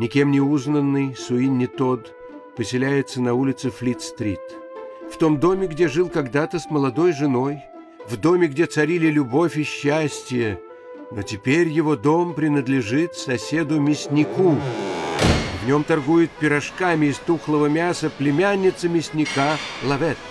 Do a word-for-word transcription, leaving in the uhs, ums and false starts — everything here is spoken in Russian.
Никем не узнанный Суинни Тодд поселяется на улице Флит-стрит. В том доме, где жил когда-то с молодой женой, в доме, где царили любовь и счастье, но теперь его дом принадлежит соседу-мяснику. В нем торгует пирожками из тухлого мяса племянница мясника Лавет.